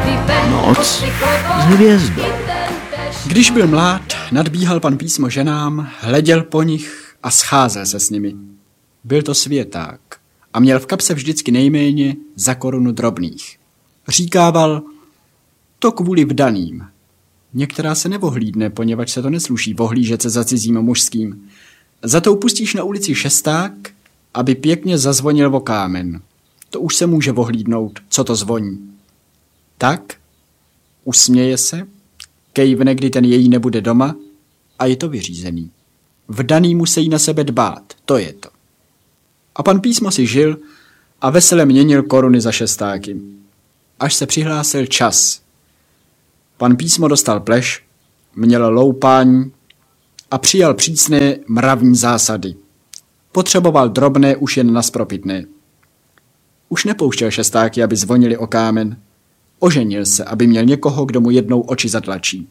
Noc s hvězdou. Když byl mlád, nadbíhal pan Písmo ženám, hleděl po nich a scházel se s nimi. Byl to světák a měl v kapse vždycky nejméně za 1 drobných. Říkával, to kvůli vdaným. Některá se nevohlídne, poněvadž se to nesluší vohlížet se za cizím mužským. Za to pustíš na ulici šesták, aby pěkně zazvonil o kámen. To už se může vohlídnout, co to zvoní. Tak, usměje se, kejvne, kdy ten její nebude doma a je to vyřízený. Vdaný musí na sebe dbát, to je to. A pan Písmo si žil a vesele měnil koruny za šestáky. Až se přihlásil čas. Pan Písmo dostal pleš, měl loupání a přijal přísné mravní zásady. Potřeboval drobné už jen na spropitné. Už nepouštěl šestáky, aby zvonili o kámen. Oženil se, aby měl někoho, kdo mu jednou oči zatlačí.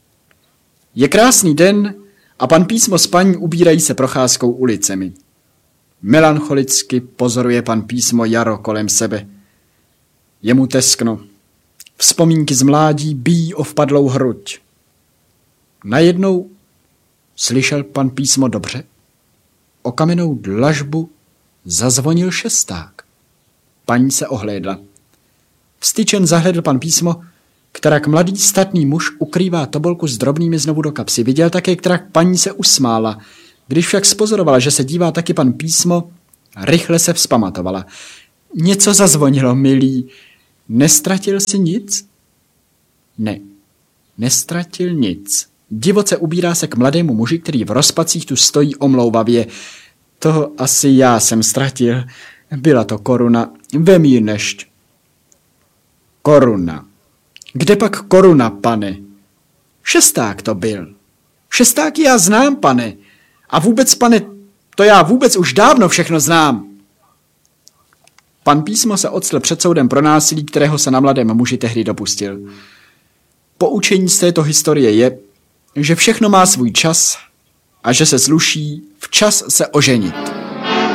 Je krásný den a pan Písmo s paní ubírají se procházkou ulicemi. Melancholicky pozoruje pan Písmo jaro kolem sebe. Je mu teskno. Vzpomínky z mládí bijí o vpadlou hruď. Najednou slyšel pan Písmo dobře. O kamennou dlažbu zazvonil šesták. Paní se ohlédla. Vstyčen zahledl pan Písmo, kterak mladý statný muž ukrývá tobolku s drobnými znovu do kapsy. Viděl také, kterak paní se usmála. Když však spozorovala, že se dívá taky pan Písmo, rychle se vzpamatovala. Něco zazvonilo, milý. Nestratil jsi nic? Ne, nestratil nic. Divoce ubírá se k mladému muži, který v rozpacích tu stojí omlouvavě. To asi já jsem ztratil. Byla to koruna. Vem ji nešť. Koruna. Kde pak koruna, pane? Šesták to byl. Šestáky já znám, pane. A vůbec, pane, to já vůbec už dávno všechno znám. Pan Písmo se octl před soudem pro násilí, kterého se na mladém muži tehdy dopustil. Poučení z této historie je, že všechno má svůj čas a že se sluší včas se oženit.